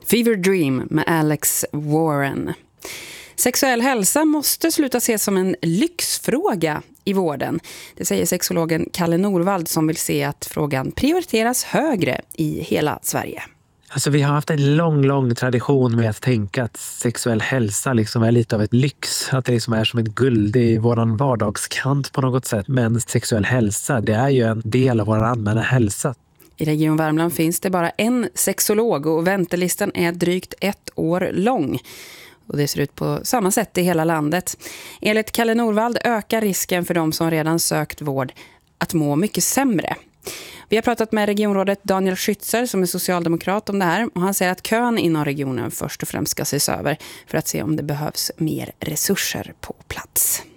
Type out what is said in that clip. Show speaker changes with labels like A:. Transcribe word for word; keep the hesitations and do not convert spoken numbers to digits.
A: Fever Dream med Alex Warren. Sexuell hälsa måste sluta ses som en lyxfråga i vården. Det säger sexologen Kalle Norvald som vill se att frågan prioriteras högre i hela Sverige.
B: Alltså vi har haft en lång, lång tradition med att tänka att sexuell hälsa liksom är lite av ett lyx. Att det liksom är som ett guld i våran vardagskant på något sätt. Men sexuell hälsa, det är ju en del av vår allmänna hälsa.
A: I Region Värmland finns det bara en sexolog och väntelistan är drygt ett år lång. Och det ser ut på samma sätt i hela landet. Enligt Kalle Norvald ökar risken för de som redan sökt vård att må mycket sämre. Vi har pratat med regionrådet Daniel Schützer som är socialdemokrat om det här. Och han säger att kön inom regionen först och främst ska ses över för att se om det behövs mer resurser på plats.